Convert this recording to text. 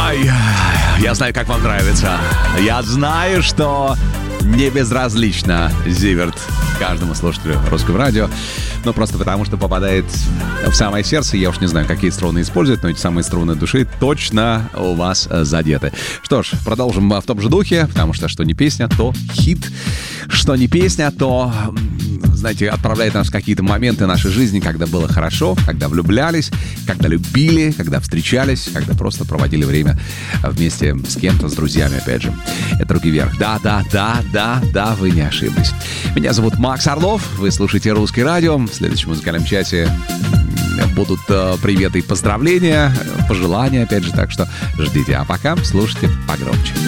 Ой, я знаю, как вам нравится. Я знаю, что не безразлично Зиверт каждому слушателю Русского радио. Но просто потому, что попадает в самое сердце. Я уж не знаю, какие струны используют, но эти самые струны души точно у вас задеты. Что ж, продолжим в том же духе, потому что не песня, то хит. Что не песня, то, знаете, отправляет нас в какие-то моменты нашей жизни, когда было хорошо, когда влюблялись, когда любили, когда встречались, когда просто проводили время вместе с кем-то, с друзьями, опять же. Это «Руки вверх». Да, вы не ошиблись. Меня зовут Макс Орлов, вы слушаете «Русское радио». В следующем музыкальном часе будут приветы и поздравления, пожелания, опять же, так что ждите. А пока слушайте погромче.